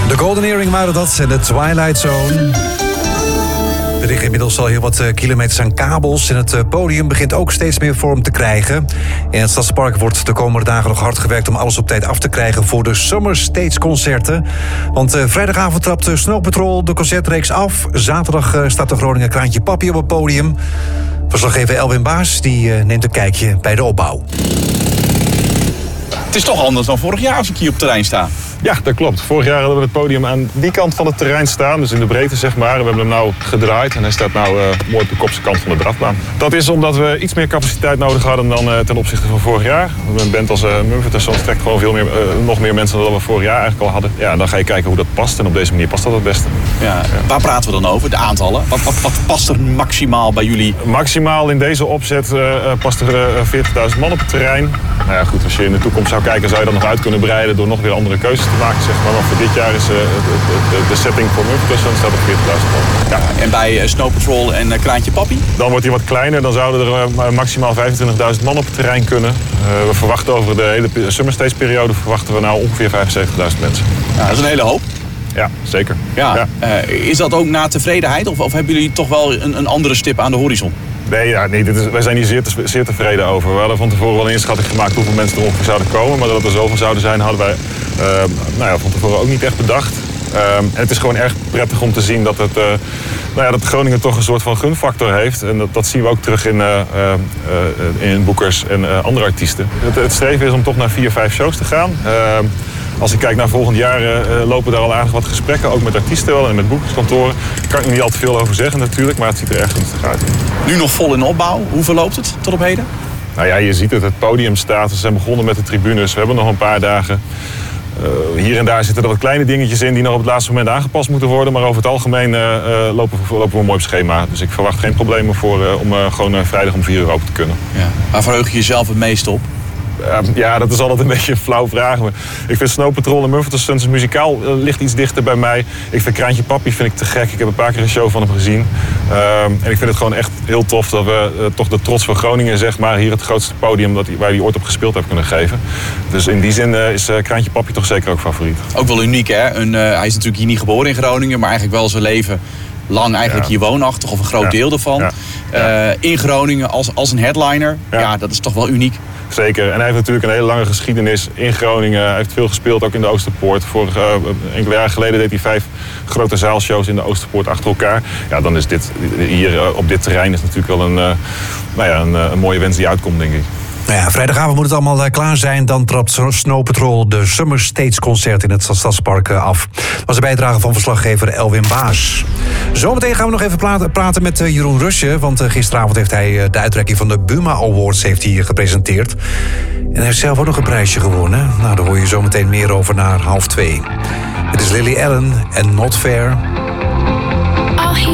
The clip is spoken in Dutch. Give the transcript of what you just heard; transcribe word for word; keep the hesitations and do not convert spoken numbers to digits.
De Golden Earring waren dat en de Twilight Zone. Er liggen inmiddels al heel wat uh, kilometers aan kabels en het uh, podium begint ook steeds meer vorm te krijgen. In het Stadspark wordt de komende dagen nog hard gewerkt om alles op tijd af te krijgen voor de Summer Stage concerten. Want uh, vrijdagavond trapt uh, Snow Patrol de concertreeks af. Zaterdag uh, staat de Groninger Kraantje Papi op het podium. Verslaggever Elwin Baas die uh, neemt een kijkje bij de opbouw. Het is toch anders dan vorig jaar als ik hier op het terrein sta. Ja, dat klopt. Vorig jaar hadden we het podium aan die kant van het terrein staan. Dus in de breedte, zeg maar. We hebben hem nou gedraaid en hij staat nou uh, mooi op de kopse kant van de drafbaan. Dat is omdat we iets meer capaciteit nodig hadden dan uh, ten opzichte van vorig jaar. Een band als uh, Mumford en Sons trekt gewoon veel meer, uh, nog meer mensen dan we vorig jaar eigenlijk al hadden. Ja, dan ga je kijken hoe dat past en op deze manier past dat het beste. Ja, ja. Waar praten we dan over? De aantallen? Wat, wat, wat past er maximaal bij jullie? Maximaal in deze opzet uh, past er uh, veertigduizend man op het terrein. Nou ja, goed, als je in de toekomst zou kijken, zou je dat nog uit kunnen breiden door nog weer andere keuzes te maken, zeg maar. Maar voor dit jaar is uh, de, de, de setting voor Mumford staat op veertigduizend man. Ja, en bij uh, Snow Patrol en uh, Kraantje Papi? Dan wordt hij wat kleiner, dan zouden er uh, maximaal vijfentwintigduizend man op het terrein kunnen. Uh, we verwachten over de hele Summer Stage periode verwachten we nou ongeveer vijfenzeventigduizend mensen. Ja, dat is een hele hoop. Ja, zeker. Ja, ja. Uh, is dat ook na tevredenheid of, of hebben jullie toch wel een, een andere stip aan de horizon? Nee, ja, nee dit is, wij zijn hier zeer, te, zeer tevreden over. We hadden van tevoren wel een inschatting gemaakt hoeveel mensen er ongeveer zouden komen. Maar dat er zoveel zouden zijn, hadden wij uh, nou ja, van tevoren ook niet echt bedacht. Um, en het is gewoon erg prettig om te zien dat, het, uh, nou ja, dat Groningen toch een soort van gunfactor heeft. En dat, dat zien we ook terug in, uh, uh, in boekers en uh, andere artiesten. Het, het streven is om toch naar vier, vijf shows te gaan. Uh, Als ik kijk naar volgend jaar uh, lopen daar al aardig wat gesprekken, ook met artiesten wel en met boekingskantoren. Daar kan ik er niet al te veel over zeggen natuurlijk, maar het ziet er erg gunstig uit. Nu nog vol in opbouw. Hoe verloopt het tot op heden? Nou ja, je ziet het, het podium staat. We zijn begonnen met de tribunes. We hebben nog een paar dagen. Uh, hier en daar zitten er wat kleine dingetjes in die nog op het laatste moment aangepast moeten worden. Maar over het algemeen uh, uh, lopen, we, lopen we mooi op schema. Dus ik verwacht geen problemen voor, uh, om uh, gewoon uh, vrijdag om vier uur open te kunnen. Ja. Waar verheug je jezelf het meest op? Uh, ja, dat is altijd een beetje een flauw vraag. Maar ik vind Snow Patrol en Mumford en Sons muzikaal uh, ligt iets dichter bij mij. Ik vind Kraantje Papi vind ik te gek. Ik heb een paar keer een show van hem gezien. Uh, en ik vind het gewoon echt heel tof dat we uh, toch de trots van Groningen, zeg maar, hier het grootste podium dat, waar hij ooit op gespeeld heeft kunnen geven. Dus in die zin uh, is uh, Kraantje Papi toch zeker ook favoriet. Ook wel uniek, hè? Een, uh, hij is natuurlijk hier niet geboren in Groningen, maar eigenlijk wel zijn leven lang eigenlijk ja. hier woonachtig, of een groot ja. deel ervan. Ja. Ja. Uh, in Groningen als, als een headliner. Ja. ja, dat is toch wel uniek. Zeker. En hij heeft natuurlijk een hele lange geschiedenis in Groningen. Hij heeft veel gespeeld, ook in de Oosterpoort. Vorig, uh, enkele jaren geleden deed hij vijf grote zaalshows in de Oosterpoort achter elkaar. Ja, dan is dit hier uh, op dit terrein is natuurlijk wel een, uh, nou ja, een, een mooie wens die uitkomt, denk ik. Nou ja, vrijdagavond moet het allemaal klaar zijn. Dan trapt Snow Patrol de Summer Stage concert in het Stadspark af. Dat was de bijdrage van verslaggever Elwin Baas. Zometeen gaan we nog even praten, praten met Jeroen Rusje. Want gisteravond heeft hij de uitreiking van de Buma Awards heeft hij gepresenteerd. En hij heeft zelf ook nog een prijsje gewonnen. Nou, daar hoor je zometeen meer over naar half twee. Het is Lily Allen en Not Fair.